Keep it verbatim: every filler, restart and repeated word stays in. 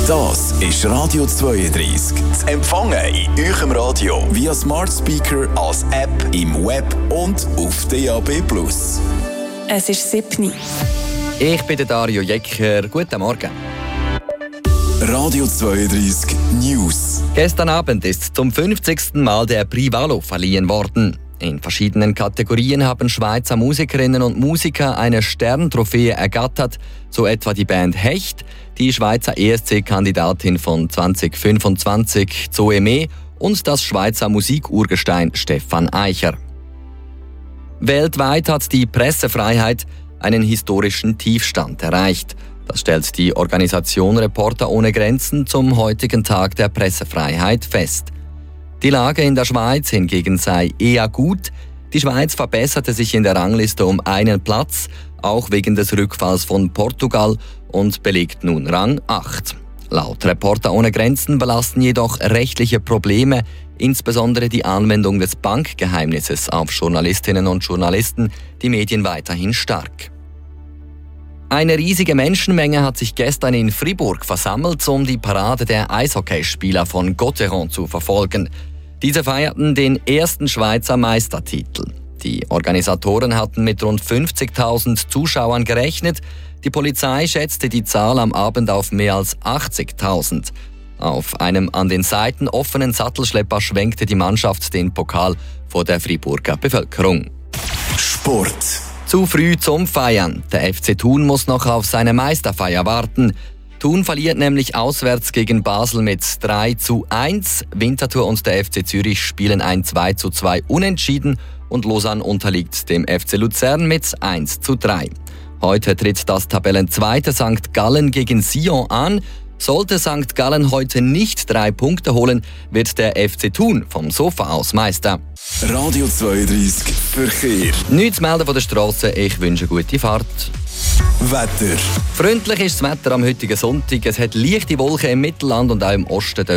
Das ist Radio zweiunddreißig. Zu empfangen in eurem Radio via Smart Speaker, als App, im Web und auf D A B plus. Es ist siebni. Ich bin der Dario Jecker. Guten Morgen. Radio zweiunddreißig News. Gestern Abend ist zum fünfzigsten Mal der Prix Valo verliehen worden. In verschiedenen Kategorien haben Schweizer Musikerinnen und Musiker eine Sterntrophäe ergattert, so etwa die Band Hecht, die Schweizer E S C-Kandidatin von zwanzig fünfundzwanzig Zoe Mee und das Schweizer Musikurgestein Stefan Eicher. Weltweit hat die Pressefreiheit einen historischen Tiefstand erreicht. Das stellt die Organisation Reporter ohne Grenzen zum heutigen Tag der Pressefreiheit fest. Die Lage in der Schweiz hingegen sei eher gut. Die Schweiz verbesserte sich in der Rangliste um einen Platz, auch wegen des Rückfalls von Portugal, und belegt nun Rang acht. Laut Reporter ohne Grenzen belasten jedoch rechtliche Probleme, insbesondere die Anwendung des Bankgeheimnisses auf Journalistinnen und Journalisten, die Medien weiterhin stark. Eine riesige Menschenmenge hat sich gestern in Fribourg versammelt, um die Parade der Eishockeyspieler von Gotteron zu verfolgen. Diese feierten den ersten Schweizer Meistertitel. Die Organisatoren hatten mit rund fünfzigtausend Zuschauern gerechnet. Die Polizei schätzte die Zahl am Abend auf mehr als achtzigtausend. Auf einem an den Seiten offenen Sattelschlepper schwenkte die Mannschaft den Pokal vor der Friburger Bevölkerung. Sport. Zu früh zum Feiern. Der F C Thun muss noch auf seine Meisterfeier warten. Thun verliert nämlich auswärts gegen Basel mit drei zu eins. Winterthur und der F C Zürich spielen ein zwei zu zwei unentschieden und Lausanne unterliegt dem F C Luzern mit eins zu drei. Heute tritt das Tabellenzweite Sankt Gallen gegen Sion an. Sollte Sankt Gallen heute nicht drei Punkte holen, wird der F C Thun vom Sofa aus Meister. Radio zweiunddreißig Verkehr. Nichts zu melden von der Strasse, ich wünsche gute Fahrt. Wetter. Freundlich ist das Wetter am heutigen Sonntag. Es hat leichte Wolken im Mittelland und auch im Osten.